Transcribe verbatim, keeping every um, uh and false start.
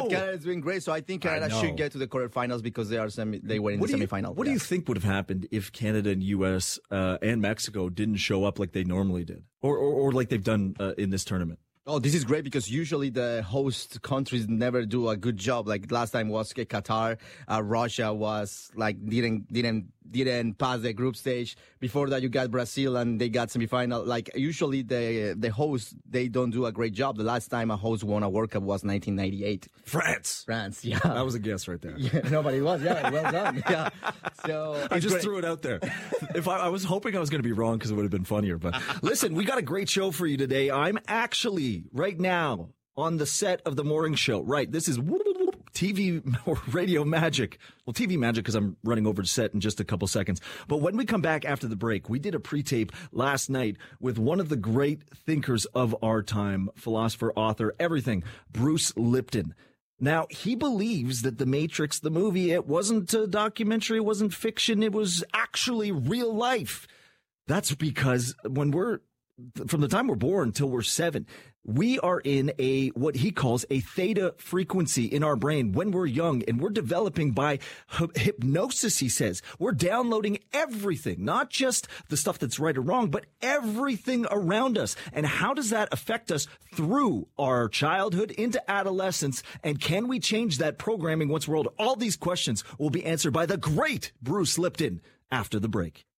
Canada's doing great, so I think Canada should get to the quarterfinals because they are semi, they were in what the you, semifinal. What yeah. do you think would have happened if Canada and U S uh, and Mexico didn't show up like they normally did, or or, or like they've done uh, in this tournament? Oh, this is great because usually the host countries never do a good job. Like last time was Qatar, uh, Russia was like didn't didn't didn't pass the group stage. Before that, you got Brazil and they got semifinal. Like usually the the hosts they don't do a great job. The last time a host won a World Cup was nineteen ninety-eight. France, France, yeah, that was a guess right there. Yeah, nobody was. Yeah, well done. Yeah, so I just great. threw it out there. If I, I was hoping I was going to be wrong because it would have been funnier. But listen, we got a great show for you today. I'm actually right now on the set of the morning show. Right, this is T V or radio magic. Well, T V magic because I'm running over to set in just a couple seconds. But when we come back after the break, we did a pre-tape last night with one of the great thinkers of our time, philosopher, author, everything, Bruce Lipton. Now, he believes that The Matrix, the movie, it wasn't a documentary, it wasn't fiction, it was actually real life. That's because when we're, from the time we're born till we're seven, we are in a, what he calls a theta frequency in our brain when we're young, and we're developing by hypnosis, he says. We're downloading everything, not just the stuff that's right or wrong, but everything around us. And how does that affect us through our childhood into adolescence? And can we change that programming once we're old? All these questions will be answered by the great Bruce Lipton after the break.